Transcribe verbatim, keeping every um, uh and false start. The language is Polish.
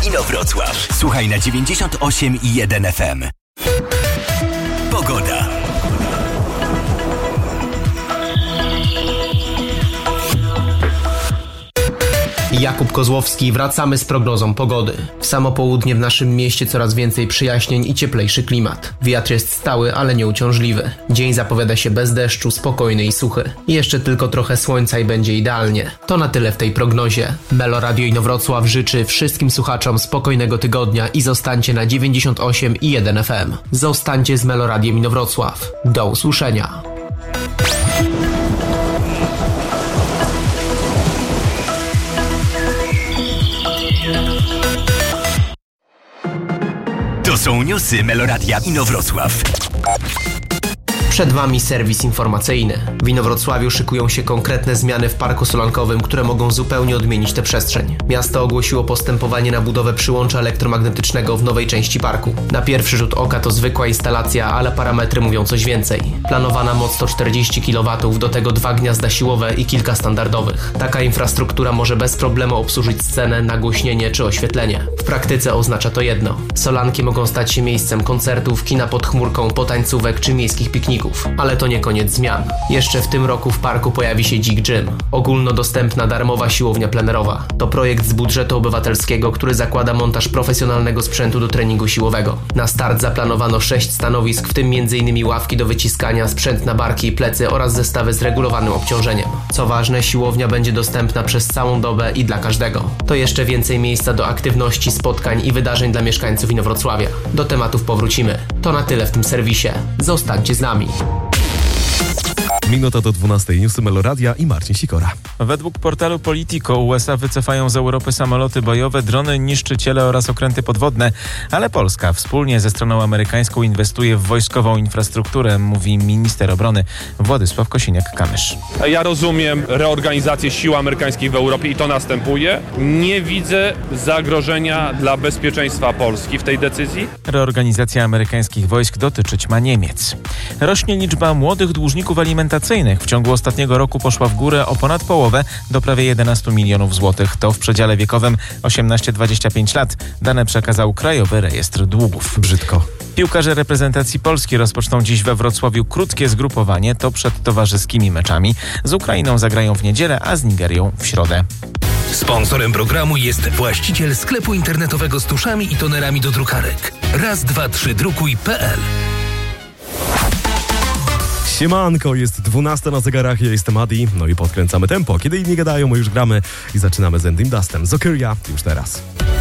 Inowrocław. Słuchaj na dziewięćdziesiąt osiem i jeden F M. Pogoda. Jakub Kozłowski, wracamy z prognozą pogody. W samo południe w naszym mieście coraz więcej przyjaśnień i cieplejszy klimat. Wiatr jest stały, ale nieuciążliwy. Dzień zapowiada się bez deszczu, spokojny i suchy. Jeszcze tylko trochę słońca i będzie idealnie. To na tyle w tej prognozie. Melo Radio Inowrocław życzy wszystkim słuchaczom spokojnego tygodnia i zostańcie na dziewięćdziesiąt osiem i jeden F M. Zostańcie z Melo Radiem Inowrocław. Do usłyszenia. To są newsy Meloradia Inowrocław. Przed Wami serwis informacyjny. W Inowrocławiu szykują się konkretne zmiany w parku solankowym, które mogą zupełnie odmienić tę przestrzeń. Miasto ogłosiło postępowanie na budowę przyłącza elektromagnetycznego w nowej części parku. Na pierwszy rzut oka to zwykła instalacja, ale parametry mówią coś więcej. Planowana moc to czterdzieści kilowatów, do tego dwa gniazda siłowe i kilka standardowych. Taka infrastruktura może bez problemu obsłużyć scenę, nagłośnienie czy oświetlenie. W praktyce oznacza to jedno. Solanki mogą stać się miejscem koncertów, kina pod chmurką, potańcówek czy miejskich pikników. Ale to nie koniec zmian. Jeszcze w tym roku w parku pojawi się Dzik Gym, ogólnodostępna darmowa siłownia plenerowa. To projekt z budżetu obywatelskiego, który zakłada montaż profesjonalnego sprzętu do treningu siłowego. Na start zaplanowano sześć stanowisk, w tym między innymi ławki do wyciskania, sprzęt na barki i plecy oraz zestawy z regulowanym obciążeniem. Co ważne, siłownia będzie dostępna przez całą dobę i dla każdego. To jeszcze więcej miejsca do aktywności, spotkań i wydarzeń dla mieszkańców Inowrocławia. Do tematów powrócimy. To na tyle w tym serwisie. Zostańcie z nami. Minuta do dwunastej. Newsy Meloradia i Marcin Sikora. Według portalu Politico U S A wycofają z Europy samoloty bojowe, drony, niszczyciele oraz okręty podwodne, ale Polska wspólnie ze stroną amerykańską inwestuje w wojskową infrastrukturę, mówi minister obrony Władysław Kosiniak-Kamysz. Ja rozumiem reorganizację sił amerykańskich w Europie i to następuje. Nie widzę zagrożenia dla bezpieczeństwa Polski w tej decyzji. Reorganizacja amerykańskich wojsk dotyczyć ma Niemiec. Rośnie liczba młodych dłużników alimentacyjnych. W ciągu ostatniego roku poszła w górę o ponad połowę, do prawie jedenaście milionów złotych. To w przedziale wiekowym osiemnaście do dwudziestu pięciu lat. Dane przekazał Krajowy Rejestr Długów. Brzydko. Piłkarze reprezentacji Polski rozpoczną dziś we Wrocławiu krótkie zgrupowanie. To przed towarzyskimi meczami. Z Ukrainą zagrają w niedzielę, a z Nigerią w środę. Sponsorem programu jest właściciel sklepu internetowego z tuszami i tonerami do drukarek. raz dwa trzy drukuj kropka p l. Siemanko, jest dwunasta na zegarach, ja jestem Adi, no i podkręcamy tempo. Kiedy inni gadają, my już gramy i zaczynamy z Endym Dustem. Zokyria już teraz.